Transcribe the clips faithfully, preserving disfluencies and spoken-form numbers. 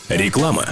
Реклама.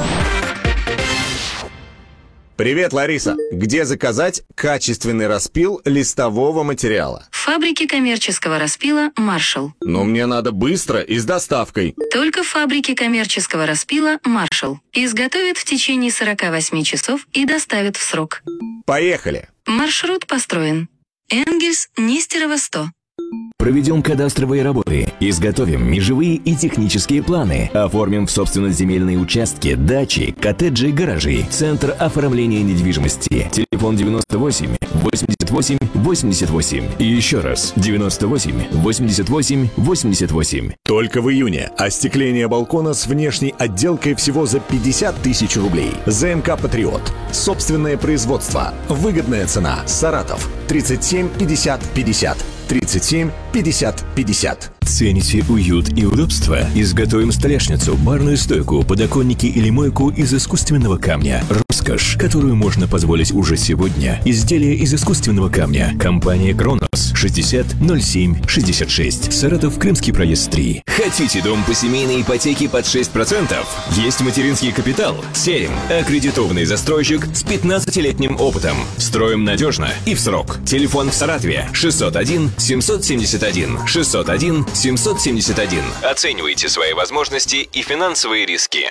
Привет, Лариса. Где заказать качественный распил листового материала? В фабрике коммерческого распила «Маршал». Но мне надо быстро и с доставкой. Только в фабрике коммерческого распила «Маршал». Изготовят в течение сорока восьми часов и доставят в срок. Поехали. Маршрут построен. Энгельс, Нестерова, сто. Проведем кадастровые работы, изготовим межевые и технические планы, оформим в собственность земельные участки, дачи, коттеджи, гаражи. Центр оформления недвижимости. Телефон девяносто восемь восемьдесят восемь восемьдесят восемь. И еще раз девяносто восемь восемьдесят восемь восемьдесят восемь. Только в июне остекление балкона с внешней отделкой всего за пятьдесят тысяч рублей. ЗМК «Патриот». Собственное производство. Выгодная цена. Саратов. тридцать семь пятьдесят пятьдесят. тридцать семь пятьдесят пятьдесят. Цените уют и удобство? Изготовим столешницу, барную стойку, подоконники или мойку из искусственного камня. Роскошь, которую можно позволить уже сегодня. Изделия из искусственного камня. Компания «Кронос». шестьдесят ноль семь шестьдесят шесть. Саратов, Крымский проезд три. Хотите дом по семейной ипотеке под шесть процентов? Есть материнский капитал. Серим. Аккредитованный застройщик с пятнадцатилетним опытом. Строим надежно и в срок. Телефон в Саратове шестьсот один семьсот семьдесят один шестьсот один семьсот семьдесят один. Оценивайте свои возможности и финансовые риски.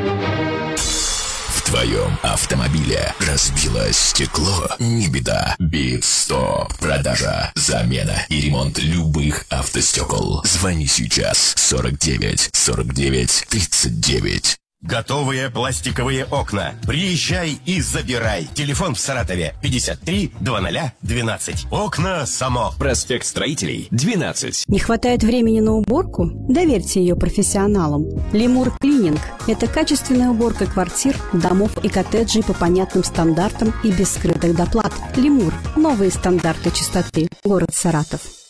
В твоем автомобиле разбилось стекло? Не беда. Битстоп. Продажа, замена и ремонт любых автостекол. Звони сейчас. сорок девять сорок девять тридцать девять. Готовые пластиковые окна. Приезжай и забирай. Телефон в Саратове пятьдесят три двадцать двенадцать. Окна само. Проспект Строителей, двенадцать. Не хватает времени на уборку? Доверьте ее профессионалам. Лемур Клининг – это качественная уборка квартир, домов и коттеджей по понятным стандартам и без скрытых доплат. Лемур – новые стандарты чистоты. Город Саратов.